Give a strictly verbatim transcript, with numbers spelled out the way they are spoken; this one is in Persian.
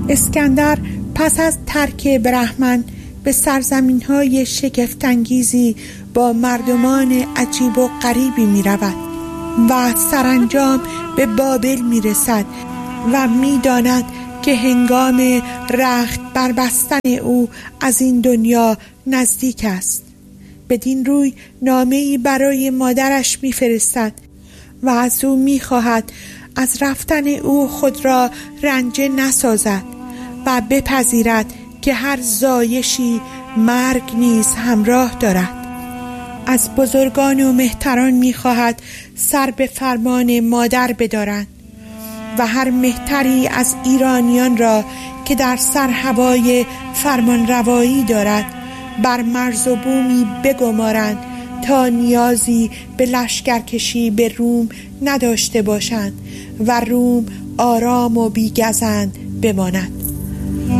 اسکندر پس از ترک برهمن به سرزمین‌های شگفت‌انگیزی با مردمان عجیب و غریبی می رود و سرانجام به بابل می رسد و می داند که هنگام رخت بربستن او از این دنیا نزدیک است. بدین روی نامه‌ای برای مادرش می فرستد و از او می خواهد از رفتن او خود را رنجه نسازد و بپذیرد که هر زایشی مرگ نیز همراه دارد. از بزرگان و مهتران می خواهد سر به فرمان مادر بدارند و هر مهتری از ایرانیان را که در سر هوای فرمان روایی دارد بر مرز و بومی بگمارند تا نیازی به لشکرکشی به روم نداشته باشند و روم آرام و بیگزند بماند.